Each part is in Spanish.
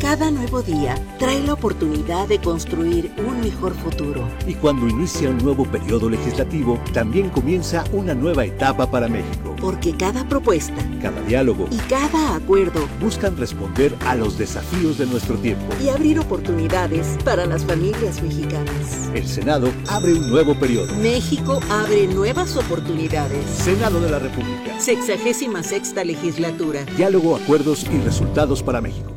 Cada nuevo día trae la oportunidad de construir un mejor futuro. Y cuando inicia un nuevo periodo legislativo, también comienza una nueva etapa para México. Porque cada propuesta, cada diálogo y cada acuerdo buscan responder a los desafíos de nuestro tiempo y abrir oportunidades para las familias mexicanas. El Senado abre un nuevo periodo. México abre nuevas oportunidades. Senado de la República. 66ª legislatura. Diálogo, acuerdos y resultados para México.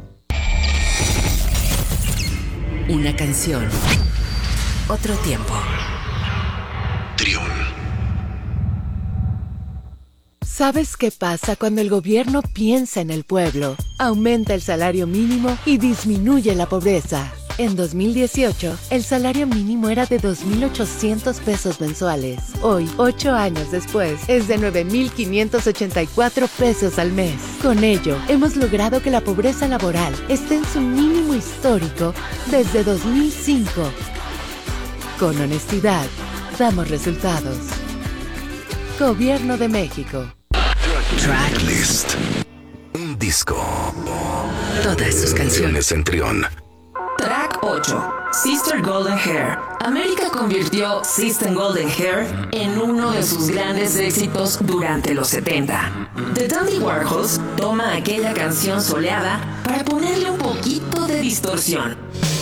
Una canción. Otro tiempo. Trión. ¿Sabes qué pasa cuando el gobierno piensa en el pueblo? Aumenta el salario mínimo y disminuye la pobreza. En 2018, el salario mínimo era de 2,800 pesos mensuales. Hoy, 8 años después, es de 9,584 pesos al mes. Con ello, hemos logrado que la pobreza laboral esté en su mínimo histórico desde 2005. Con honestidad, damos resultados. Gobierno de México. Tracklist. Un disco. Todas sus canciones en Trión. Track 8. Sister Golden Hair. América convirtió Sister Golden Hair en uno de sus grandes éxitos durante los 70. The Dandy Warhols toma aquella canción soleada para ponerle un poquito de distorsión.